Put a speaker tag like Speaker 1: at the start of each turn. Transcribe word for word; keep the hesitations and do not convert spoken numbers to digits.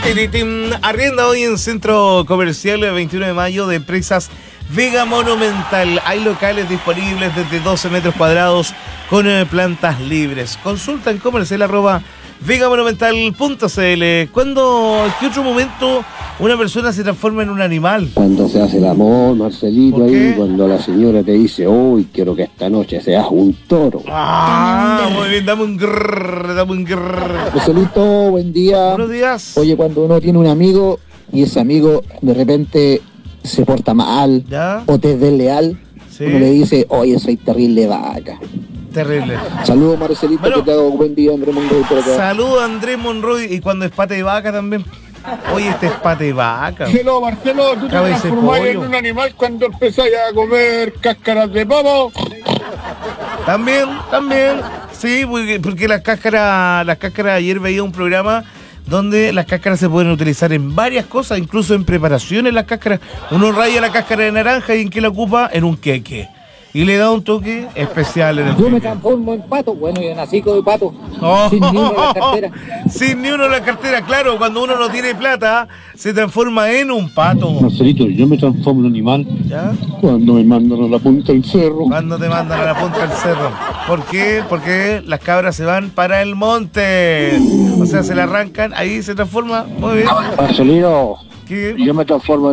Speaker 1: Tiritín. Arrienda hoy en Centro Comercial el veintiuno de mayo de Empresas Vega Monumental. Hay locales disponibles desde doce metros cuadrados con eh, plantas libres. Consulta en comercial arroba vegamonumental punto cl. ¿Cuándo, en qué otro momento una persona se transforma en un animal?
Speaker 2: Cuando se hace el amor, Marcelito, ahí, cuando la señora te dice, uy, quiero que esta noche seas un toro.
Speaker 1: Ah, muy bien, dame un grrr, dame un grrr.
Speaker 2: Marcelito, buen día.
Speaker 1: Buenos días.
Speaker 2: Oye, cuando uno tiene un amigo y ese amigo de repente se porta mal,
Speaker 1: ¿ya?
Speaker 2: O te es desleal,
Speaker 1: Sí.
Speaker 2: uno le dice, oye, soy terrible vaca.
Speaker 1: Terrible.
Speaker 2: Saludos, Marcelito,
Speaker 1: Bueno,
Speaker 2: que te hago buen día, Andrés Monroy, por acá.
Speaker 1: Saludos a Andrés Monroy. Y cuando es pata de vaca también. Oye, este es pata de vaca.
Speaker 3: Marcelo, Marcelo, tú te
Speaker 1: Cabeza de
Speaker 3: transformás en
Speaker 1: pollo.
Speaker 3: un animal cuando empezás a comer cáscaras de pavo.
Speaker 1: También, también. Sí, porque, porque las cáscaras, las cáscaras, ayer veía un programa donde las cáscaras se pueden utilizar en varias cosas, incluso en preparaciones las cáscaras. Uno raya la cáscara de naranja y ¿en qué la ocupa? En un queque. Y le da un toque especial en el
Speaker 2: Yo me
Speaker 1: queque.
Speaker 2: transformo en pato, bueno, yo nací con pato,
Speaker 1: Oh,
Speaker 2: sin ni uno en la cartera.
Speaker 1: Sin ni uno en la cartera, claro. Cuando uno no tiene plata, se transforma en un pato.
Speaker 4: Marcelito, yo me transformo en un animal
Speaker 1: ¿Ya?
Speaker 4: cuando me mandan a la punta del cerro.
Speaker 1: Cuando te mandan a la punta del cerro. ¿Por qué? Porque las cabras se van para el monte. O sea, se la arrancan, ahí se transforma. Muy bien.
Speaker 4: Marcelito,
Speaker 1: ¿Qué?
Speaker 4: yo me transformo